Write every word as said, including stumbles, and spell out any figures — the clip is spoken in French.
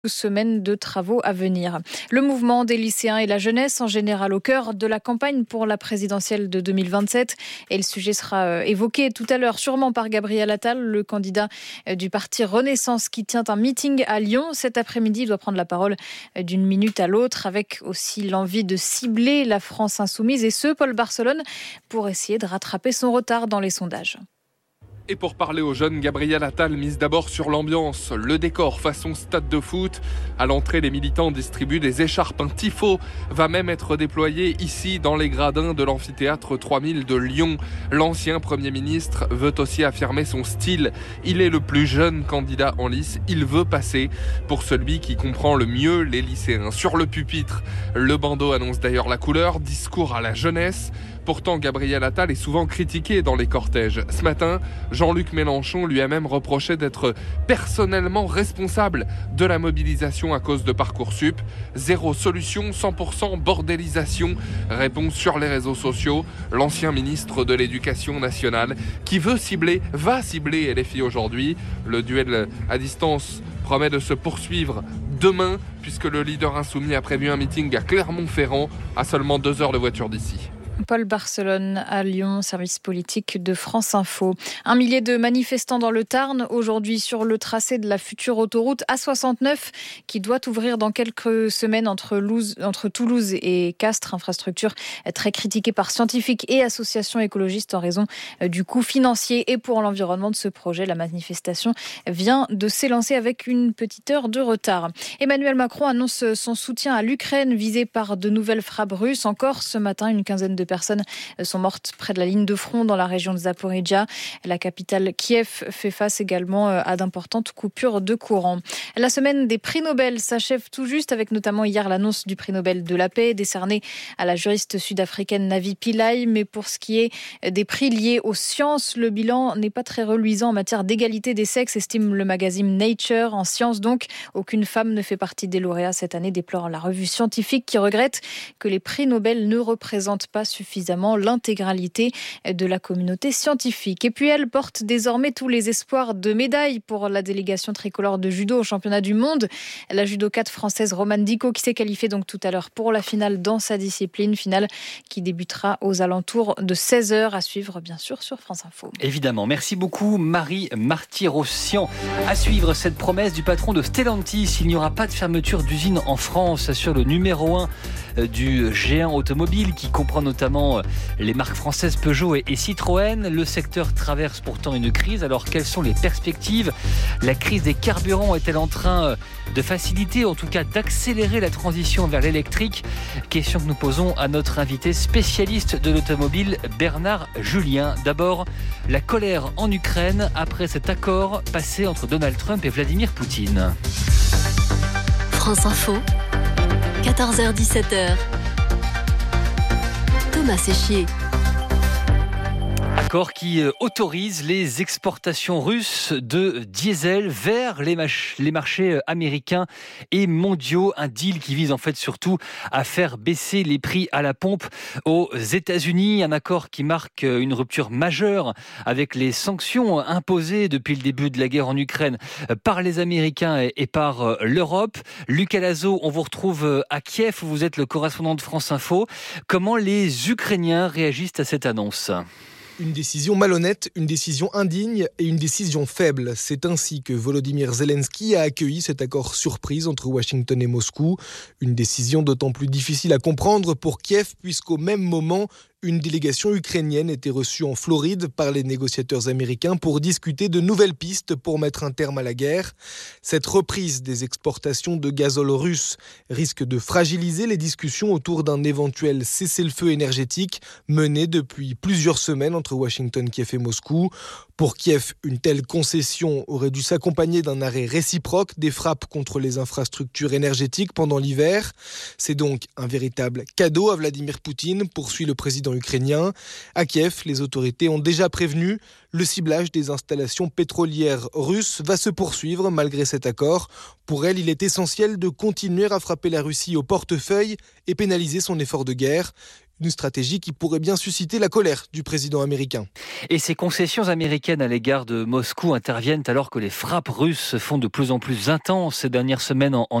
semaines de travaux à venir. Le mouvement des lycéens et la jeunesse en général au cœur de la campagne pour la présidentielle de deux mille vingt-sept. Et le sujet sera évoqué tout à l'heure sûrement par Gabriel Attal, le candidat du parti Renaissance qui tient un meeting à Lyon. Cet après-midi, il doit prendre la parole d'une minute à l'autre avec aussi l'envie de cibler la France insoumise et ce, Paul Barcelone, pour essayer de rattraper son retard dans les sondages. Et pour parler aux jeunes, Gabriel Attal mise d'abord sur l'ambiance, le décor façon stade de foot. À l'entrée, les militants distribuent des écharpes. Un tifo va même être déployé ici dans les gradins de l'amphithéâtre trois mille de Lyon. L'ancien Premier ministre veut aussi affirmer son style. Il est le plus jeune candidat en lice. Il veut passer pour celui qui comprend le mieux les lycéens. Sur le pupitre, le bandeau annonce d'ailleurs la couleur, discours à la jeunesse. Pourtant, Gabriel Attal est souvent critiqué dans les cortèges. Ce matin, Jean-Luc Mélenchon lui a même reproché d'être personnellement responsable de la mobilisation à cause de Parcoursup. Zéro solution, cent pour cent bordélisation, répond sur les réseaux sociaux l'ancien ministre de l'Éducation nationale qui veut cibler, va cibler L F I aujourd'hui. Le duel à distance promet de se poursuivre demain puisque le leader insoumis a prévu un meeting à Clermont-Ferrand à seulement deux heures de voiture d'ici. Paul Barcelone à Lyon, service politique de France Info. Un millier de manifestants dans le Tarn, aujourd'hui sur le tracé de la future autoroute A soixante-neuf qui doit ouvrir dans quelques semaines entre, Louz, entre Toulouse et Castres. Infrastructure très critiquée par scientifiques et associations écologistes en raison du coût financier et pour l'environnement de ce projet. La manifestation vient de s'élancer avec une petite heure de retard. Emmanuel Macron annonce son soutien à l'Ukraine visée par de nouvelles frappes russes. Encore ce matin, une quinzaine de personnes sont mortes près de la ligne de front dans la région de Zaporijia. La capitale Kiev fait face également à d'importantes coupures de courant. La semaine des prix Nobel s'achève tout juste avec notamment hier l'annonce du prix Nobel de la paix décerné à la juriste sud-africaine Navi Pillay. Mais pour ce qui est des prix liés aux sciences, le bilan n'est pas très reluisant en matière d'égalité des sexes, estime le magazine Nature. En sciences donc, aucune femme ne fait partie des lauréats cette année, déplore la revue scientifique qui regrette que les prix Nobel ne représentent pas suffisamment l'intégralité de la communauté scientifique. Et puis elle porte désormais tous les espoirs de médailles pour la délégation tricolore de judo au championnat du monde. La judokate française Romane Dicot qui s'est qualifiée donc tout à l'heure pour la finale dans sa discipline, finale qui débutera aux alentours de seize heures, à suivre bien sûr sur France Info. Évidemment, merci beaucoup Marie Marty-Rossian. À suivre cette promesse du patron de Stellantis, il n'y aura pas de fermeture d'usine en France, assure le numéro un du géant automobile qui comprend notamment les marques françaises Peugeot et Citroën. Le secteur traverse pourtant une crise. Alors quelles sont les perspectives ? La crise des carburants est-elle en train de faciliter, en tout cas d'accélérer la transition vers l'électrique ? Question que nous posons à notre invité spécialiste de l'automobile, Bernard Julien. D'abord, la colère en Ukraine après cet accord passé entre Donald Trump et Vladimir Poutine. France Info, quatorze heures dix-sept heures. Thomas Séchier. Accord qui autorise les exportations russes de diesel vers les, mach- les marchés américains et mondiaux. Un deal qui vise en fait surtout à faire baisser les prix à la pompe aux États-Unis. Un accord qui marque une rupture majeure avec les sanctions imposées depuis le début de la guerre en Ukraine par les Américains et par l'Europe. Luc Alazo, on vous retrouve à Kiev où vous êtes le correspondant de France Info. Comment les Ukrainiens réagissent à cette annonce ? Une décision malhonnête, une décision indigne et une décision faible. C'est ainsi que Volodymyr Zelensky a accueilli cet accord surprise entre Washington et Moscou. Une décision d'autant plus difficile à comprendre pour Kiev puisqu'au même moment, une délégation ukrainienne était reçue en Floride par les négociateurs américains pour discuter de nouvelles pistes pour mettre un terme à la guerre. Cette reprise des exportations de gazole russe risque de fragiliser les discussions autour d'un éventuel cessez-le-feu énergétique mené depuis plusieurs semaines entre Washington, Kiev et Moscou. Pour Kiev, une telle concession aurait dû s'accompagner d'un arrêt réciproque des frappes contre les infrastructures énergétiques pendant l'hiver. C'est donc un véritable cadeau à Vladimir Poutine, poursuit le président ukrainien. À Kiev, les autorités ont déjà prévenu, le ciblage des installations pétrolières russes va se poursuivre malgré cet accord. Pour elle, il est essentiel de continuer à frapper la Russie au portefeuille et pénaliser son effort de guerre. Une stratégie qui pourrait bien susciter la colère du président américain. Et ces concessions américaines à l'égard de Moscou interviennent alors que les frappes russes se font de plus en plus intenses ces dernières semaines en